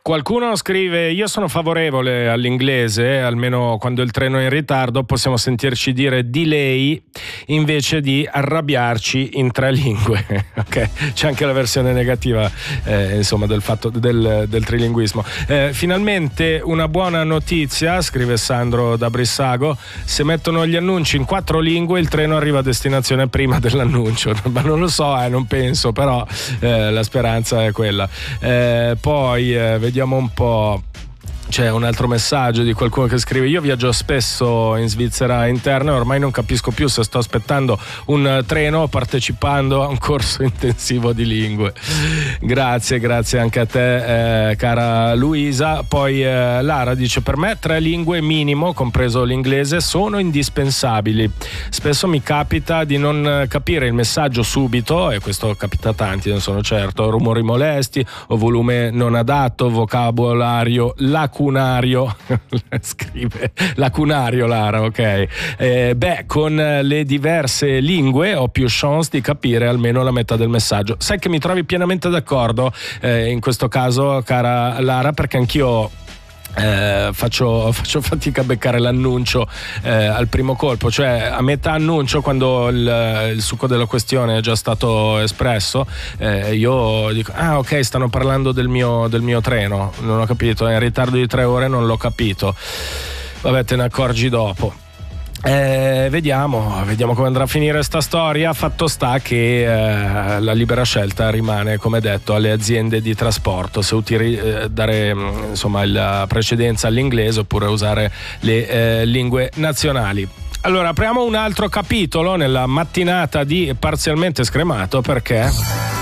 Qualcuno scrive: io sono favorevole all'inglese, almeno quando il treno è in ritardo possiamo sentirci dire delay invece di arrabbiarci in 3 lingue. Ok, c'è anche la versione negativa insomma del fatto del trilinguismo. Finalmente una buona notizia, scrive Sandro da Brissago: se mettono gli annunci in 4 lingue il treno arriva a destinazione prima dell'annuncio. Ma non lo so, non penso, però la speranza è quella. Poi vediamo un po'. C'è un altro messaggio di qualcuno che scrive: io viaggio spesso in Svizzera interna e ormai non capisco più se sto aspettando un treno o partecipando a un corso intensivo di lingue. Grazie anche a te, cara Luisa. Poi Lara dice: per me 3 lingue minimo, compreso l'inglese, sono indispensabili. Spesso mi capita di non capire il messaggio subito, e questo capita a tanti, non sono certo. Rumori molesti o volume non adatto, vocabolario lacunario. Scrive lacunario Lara, ok. Con le diverse lingue ho più chance di capire almeno la metà del messaggio. Sai che mi trovi pienamente d'accordo in questo caso, cara Lara, perché anch'io faccio fatica a beccare l'annuncio al primo colpo, cioè a metà annuncio, quando il succo della questione è già stato espresso, io dico: ah, ok, stanno parlando del mio treno, non ho capito, è in ritardo di 3 ore, non l'ho capito. Vabbè, te ne accorgi dopo. Vediamo come andrà a finire sta storia. Fatto sta che la libera scelta rimane, come detto, alle aziende di trasporto, se dare insomma la precedenza all'inglese oppure usare le lingue nazionali. Allora, apriamo un altro capitolo nella mattinata di Parzialmente Scremato, perché